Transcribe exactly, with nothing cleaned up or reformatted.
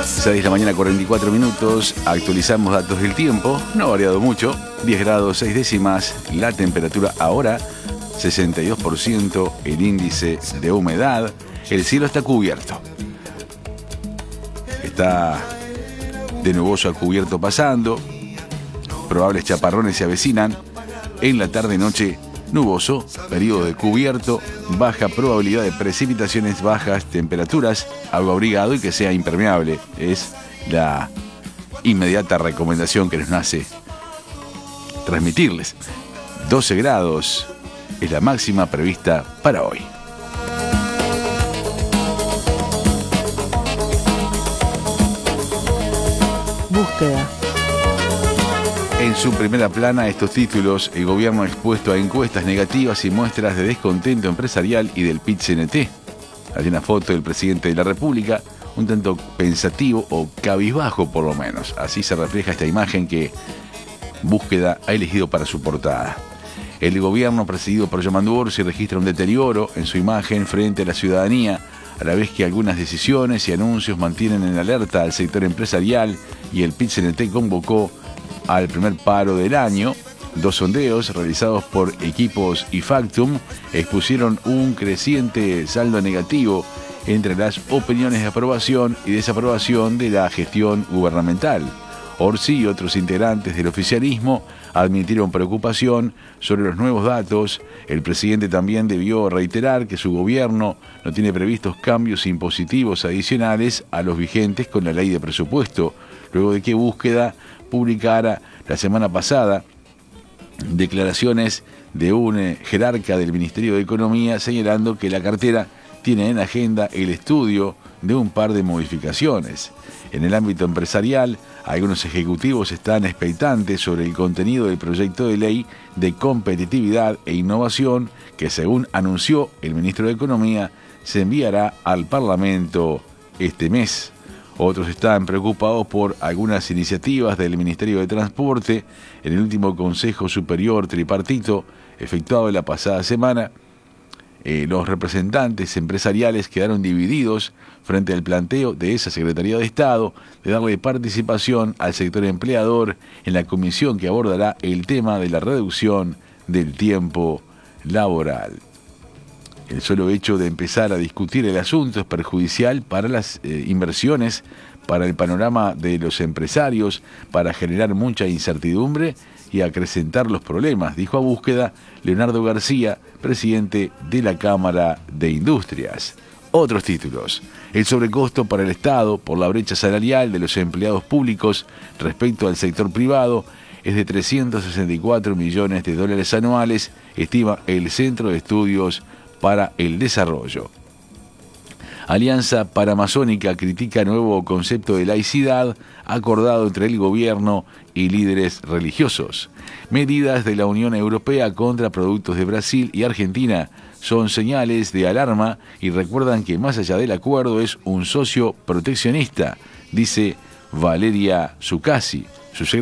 seis de la mañana, cuarenta y cuatro minutos. Actualizamos datos del tiempo. No ha variado mucho. diez grados, seis décimas. La temperatura ahora, sesenta y dos por ciento. El índice de humedad. El cielo está cubierto. Está de nuboso a cubierto pasando. Probables chaparrones se avecinan. En la tarde-noche, nuboso, periodo de cubierto, baja probabilidad de precipitaciones, bajas temperaturas, agua abrigado y que sea impermeable. Es la inmediata recomendación que nos nace transmitirles. doce grados es la máxima prevista para hoy. Búsqueda. En su primera plana, estos títulos: el gobierno expuesto a encuestas negativas y muestras de descontento empresarial y del P I T C N T. Hay una foto del presidente de la República, un tanto pensativo o cabizbajo por lo menos. Así se refleja esta imagen que Búsqueda ha elegido para su portada. El gobierno presidido por Yamandu Orsi registra un deterioro en su imagen frente a la ciudadanía, a la vez que algunas decisiones y anuncios mantienen en alerta al sector empresarial y el P I T C N T convocó al primer paro del año. Dos sondeos realizados por equipos y Factum expusieron un creciente saldo negativo entre las opiniones de aprobación y desaprobación de la gestión gubernamental. Orsi y otros integrantes del oficialismo admitieron preocupación sobre los nuevos datos. El presidente también debió reiterar que su gobierno no tiene previstos cambios impositivos adicionales a los vigentes con la ley de presupuesto, luego de que Búsqueda publicara la semana pasada declaraciones de un eh, jerarca del Ministerio de Economía señalando que la cartera tiene en agenda el estudio de un par de modificaciones. En el ámbito empresarial, algunos ejecutivos están expectantes sobre el contenido del proyecto de ley de competitividad e innovación que, según anunció el ministro de Economía, se enviará al Parlamento este mes. Otros están preocupados por algunas iniciativas del Ministerio de Transporte. En el último Consejo Superior Tripartito, efectuado la pasada semana, eh, los representantes empresariales quedaron divididos frente al planteo de esa Secretaría de Estado de darle participación al sector empleador en la comisión que abordará el tema de la reducción del tiempo laboral. El solo hecho de empezar a discutir el asunto es perjudicial para las eh, inversiones, para el panorama de los empresarios, para generar mucha incertidumbre y acrecentar los problemas, dijo a Búsqueda Leonardo García, presidente de la Cámara de Industrias. Otros títulos: el sobrecosto para el Estado por la brecha salarial de los empleados públicos respecto al sector privado es de trescientos sesenta y cuatro millones de dólares anuales, estima el Centro de Estudios para el Desarrollo. Alianza Paramazónica critica nuevo concepto de laicidad acordado entre el gobierno y líderes religiosos. Medidas de la Unión Europea contra productos de Brasil y Argentina son señales de alarma y recuerdan que más allá del acuerdo es un socio proteccionista, dice Valeria Zuccasi, su